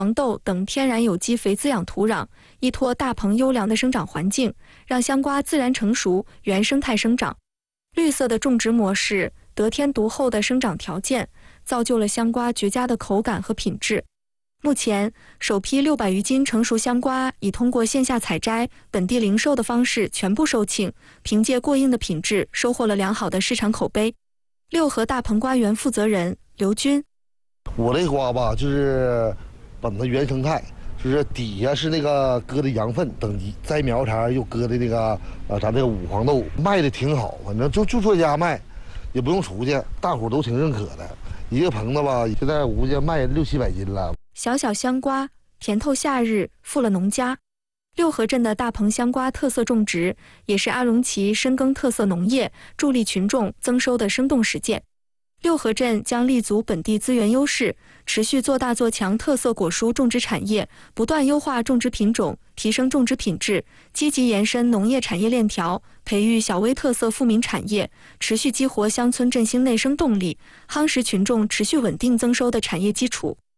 黄豆等天然有机肥滋养土壤，依托大棚优良的生长环境，让香瓜自然成熟、原生态生长。绿色的种植模式，得天独厚的生长条件，造就了香瓜绝佳的口感和品质。目前，首批600余斤成熟香瓜已通过线下采摘、本地零售的方式全部售罄，凭借过硬的品质，收获了良好的市场口碑。六合大棚瓜园负责人刘军： 我这瓜吧，就是本子原生态，就是底下是那个搁的羊粪，等摘苗前又搁的那个咱这个五黄豆，卖的挺好，反正就做家卖，也不用出去，大伙都挺认可的。一个棚子吧，现在我估计卖600-700斤了。 小小香瓜，甜透夏日，富了农家。六合镇的大棚香瓜特色种植，也是阿龙旗深耕特色农业、助力群众增收的生动实践。六合镇将立足本地资源优势，持续做大做强特色果蔬种植产业，不断优化种植品种，提升种植品质，积极延伸农业产业链条，培育小微特色富民产业，持续激活乡村振兴内生动力，夯实群众持续稳定增收的产业基础。